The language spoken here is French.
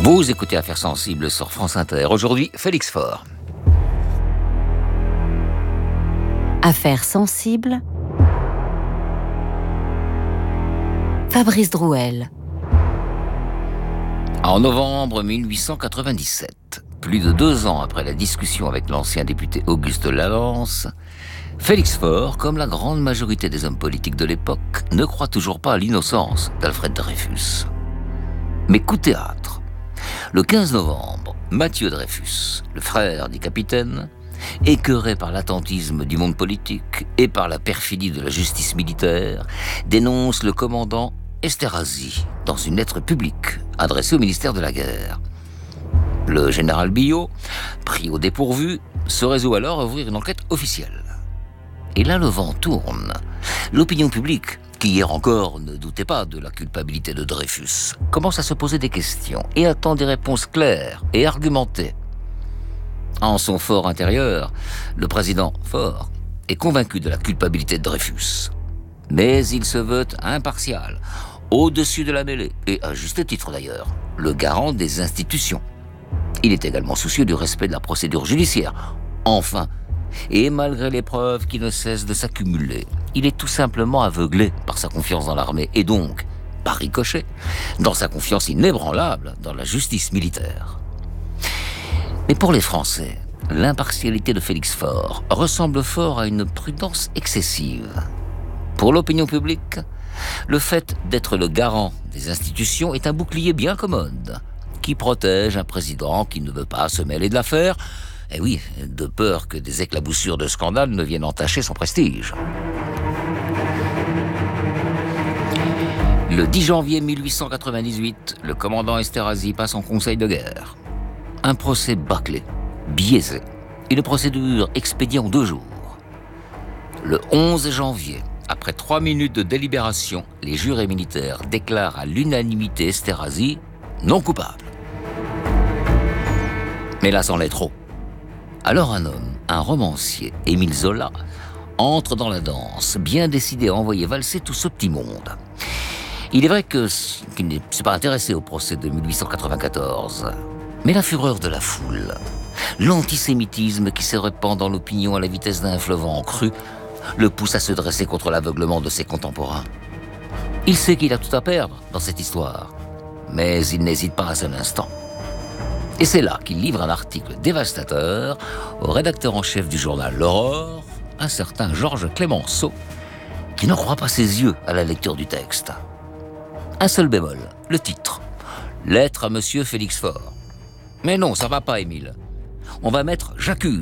Vous écoutez Affaires sensibles sur France Inter. Aujourd'hui, Félix Faure. Affaires sensibles. Fabrice Drouel. En novembre 1897, plus de 2 ans après la discussion avec l'ancien député Auguste Lalance, Félix Faure, comme la grande majorité des hommes politiques de l'époque, ne croit toujours pas à l'innocence d'Alfred Dreyfus. Mais coup de théâtre. Le 15 novembre, Mathieu Dreyfus, le frère du capitaine, écœuré par l'attentisme du monde politique et par la perfidie de la justice militaire, dénonce le commandant Esterhazy dans une lettre publique adressée au ministère de la Guerre. Le général Billot, pris au dépourvu, se résout alors à ouvrir une enquête officielle. Et là, le vent tourne. L'opinion publique, qui hier encore ne doutait pas de la culpabilité de Dreyfus, commence à se poser des questions et attend des réponses claires et argumentées. En son fort intérieur, le président Faure est convaincu de la culpabilité de Dreyfus. Mais il se veut impartial, au-dessus de la mêlée, et à juste titre d'ailleurs, le garant des institutions. Il est également soucieux du respect de la procédure judiciaire. Enfin, et malgré les preuves qui ne cessent de s'accumuler, il est tout simplement aveuglé par sa confiance dans l'armée et donc, par ricochet, dans sa confiance inébranlable dans la justice militaire. Mais pour les Français, l'impartialité de Félix Faure ressemble fort à une prudence excessive. Pour l'opinion publique, le fait d'être le garant des institutions est un bouclier bien commode qui protège un président qui ne veut pas se mêler de l'affaire, et oui, de peur que des éclaboussures de scandale ne viennent entacher son prestige. Le 10 janvier 1898, le commandant Esterhazy passe en conseil de guerre. Un procès bâclé, biaisé, une procédure expédiée en 2 jours. Le 11 janvier, après 3 minutes de délibération, les jurés militaires déclarent à l'unanimité Esterhazy non coupable. Mais là, c'en est trop. Alors un homme, un romancier, Émile Zola, entre dans la danse, bien décidé à envoyer valser tout ce petit monde. Il est vrai qu'il ne s'est pas intéressé au procès de 1894, mais la fureur de la foule, l'antisémitisme qui se répand dans l'opinion à la vitesse d'un fleuve en crue, le pousse à se dresser contre l'aveuglement de ses contemporains. Il sait qu'il a tout à perdre dans cette histoire, mais il n'hésite pas un seul instant. Et c'est là qu'il livre un article dévastateur au rédacteur en chef du journal L'Aurore, un certain Georges Clemenceau, qui n'en croit pas ses yeux à la lecture du texte. Un seul bémol, le titre. Lettre à monsieur Félix Faure. Mais non, ça va pas, Émile. On va mettre j'accuse.